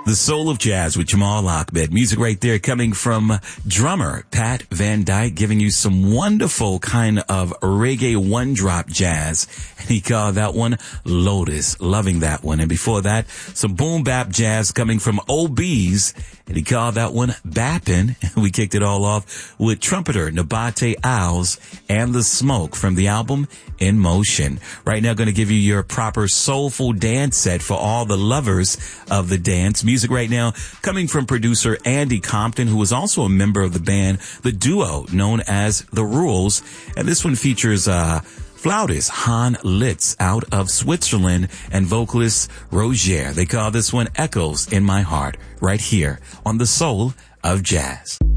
The Soul of Jazz with Jamal Ahmed. Music right there coming from drummer Pat Van Dyke, giving you some wonderful kind of reggae one-drop jazz. And he called that one Lotus. Loving that one. And before that, some boom bap jazz coming from OBs. And he called that one Bappin'. And we kicked it all off with trumpeter Nabate Owls and The Smoke from the album In Motion. Right now, going to give you your proper soulful dance set for all the lovers of the dance. Music right now coming from producer Andy Compton, who was also a member of the band, the duo known as The Rules. And this one features flautist Han Litz out of Switzerland and vocalist Roger. They call this one Echoes in My Heart right here on The Soul of Jazz.